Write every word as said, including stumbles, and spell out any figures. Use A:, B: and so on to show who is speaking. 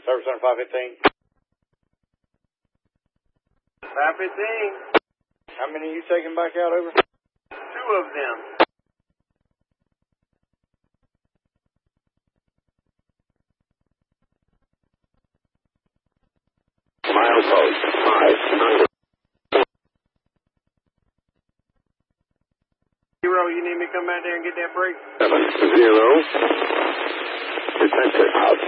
A: Service center five fifteen.
B: five fifteen.
A: How many are you taking back out, over?
B: Two of them.
C: Milepost five nine.
B: Zero, you need me to come out there and get that break?
C: Seven zero. Defensive out.